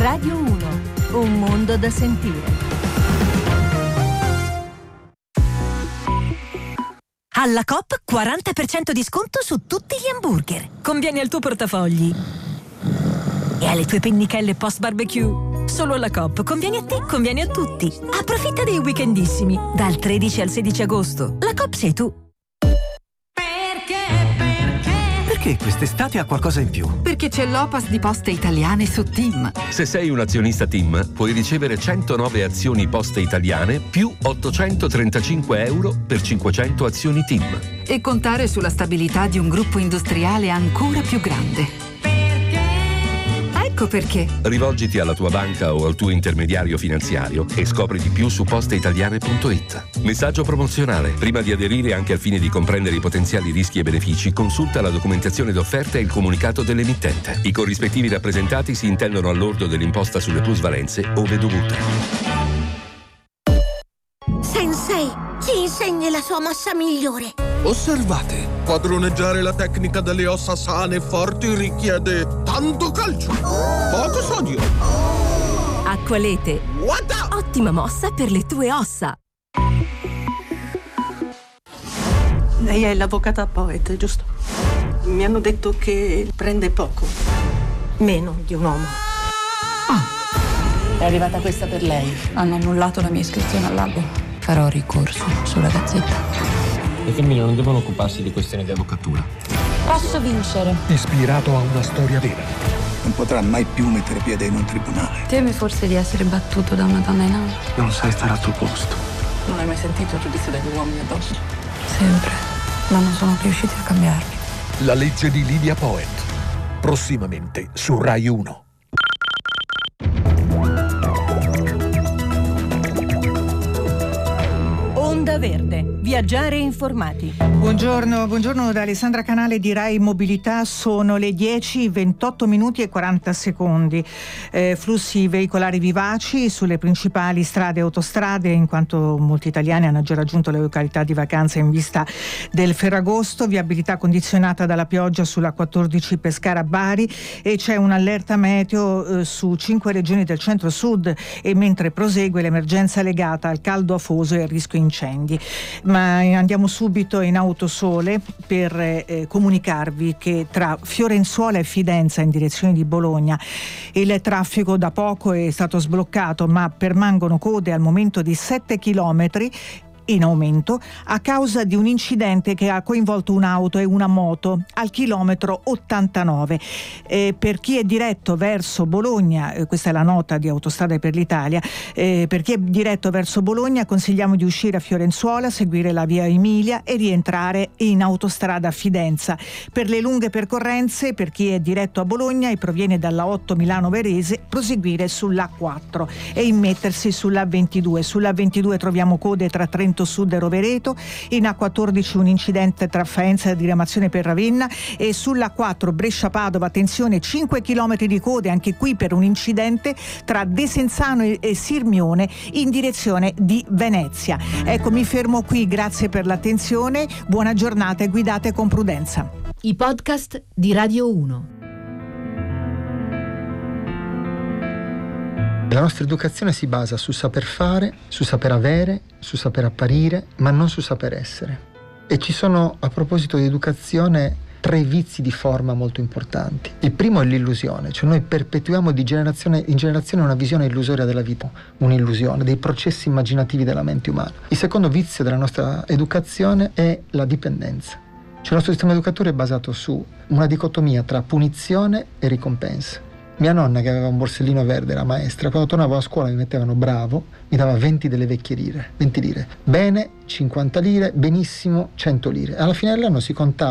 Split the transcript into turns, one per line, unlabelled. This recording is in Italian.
Radio 1, un mondo da sentire.
Alla Coop 40% di sconto su tutti gli hamburger. Conviene al tuo portafogli e alle tue pennichelle post barbecue. Solo alla Coop conviene a te, conviene a tutti. Approfitta dei weekendissimi dal 13 al 16 agosto. La Coop sei tu.
Perché quest'estate ha qualcosa in più?
Perché c'è l'Opas di Poste Italiane su TIM.
Se sei un azionista TIM, puoi ricevere 109 azioni Poste Italiane più 835 euro per 500 azioni TIM.
E contare sulla stabilità di un gruppo industriale ancora più grande. Ecco perché.
Rivolgiti alla tua banca o al tuo intermediario finanziario e scopri di più su posteitaliane.it. Messaggio promozionale. Prima di aderire, anche al fine di comprendere i potenziali rischi e benefici, consulta la documentazione d'offerta e il comunicato dell'emittente. I corrispettivi rappresentati si intendono al lordo dell'imposta sulle plusvalenze ove dovuta.
Sensei, ci insegni la sua mossa migliore.
Osservate, padroneggiare la tecnica delle ossa sane e forti richiede tanto calcio, poco sodio.
Acqualete. Ottima mossa per le tue ossa.
Lei è l'avvocata Poet, giusto? Mi hanno detto che prende poco. Meno di un uomo.
È arrivata questa per lei. Hanno annullato la mia iscrizione all'albo. Farò ricorso sulla Gazzetta.
Le femmine non devono occuparsi di questioni di avvocatura.
Posso vincere.
Ispirato a una storia vera.
Non potrà mai più mettere piede in un tribunale.
Teme forse di essere battuto da una donna in auto.
Non sai stare al tuo posto.
Non hai mai sentito il giudizio degli uomini addosso?
Sempre. Ma non sono riusciti a cambiarmi.
La legge di Lydia Poet. Prossimamente su Rai 1.
Onda Verde, viaggiare informati.
Buongiorno da Alessandra Canale di Rai Mobilità. Sono le 10, 28 minuti e 40 secondi. Flussi veicolari vivaci sulle principali strade e autostrade, in quanto molti italiani hanno già raggiunto le località di vacanza in vista del Ferragosto. Viabilità condizionata dalla pioggia sulla 14 Pescara-Bari e c'è un'allerta meteo su 5 regioni del centro-sud, e mentre prosegue l'emergenza legata al caldo afoso e al rischio incendi. Ma andiamo subito in Autosole per comunicarvi che tra Fiorenzuola e Fidenza in direzione di Bologna il traffico da poco è stato sbloccato, ma permangono code al momento di 7 chilometri in aumento a causa di un incidente che ha coinvolto un'auto e una moto al chilometro 89. Per chi è diretto verso Bologna, questa è la nota di Autostrade per l'Italia, per chi è diretto verso Bologna consigliamo di uscire a Fiorenzuola, seguire la via Emilia e rientrare in autostrada a Fidenza. Per le lunghe percorrenze, per chi è diretto a Bologna e proviene dalla 8 Milano Verese, proseguire sulla 4 e immettersi sulla 22. Sulla 22 troviamo code tra Trento Sud e Rovereto, in A14 un incidente tra Faenza e diramazione per Ravenna, e sulla 4 Brescia-Padova attenzione, 5 km di code anche qui per un incidente tra Desenzano e Sirmione in direzione di Venezia. Ecco, mi fermo qui, grazie per l'attenzione, buona giornata e guidate con prudenza.
I podcast di Radio 1.
La nostra educazione si basa su saper fare, su saper avere, su saper apparire, ma non su saper essere. E ci sono, a proposito di educazione, 3 vizi di forma molto importanti. Il primo è l'illusione, cioè noi perpetuiamo di generazione in generazione una visione illusoria della vita, un'illusione, dei processi immaginativi della mente umana. Il secondo vizio della nostra educazione è la dipendenza. Cioè il nostro sistema educativo è basato su una dicotomia tra punizione e ricompensa. Mia nonna, che aveva un borsellino verde, era maestra, quando tornavo a scuola mi mettevano bravo, mi dava 20 delle vecchie lire, 20 lire. Bene, 50 lire, benissimo, 100 lire. Alla fine dell'anno si contava